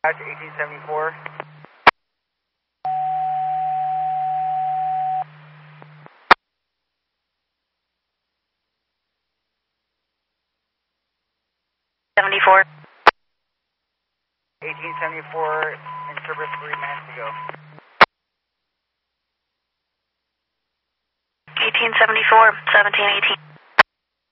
1874. '74. 1874 in service 3 minutes ago. 1874, 1718.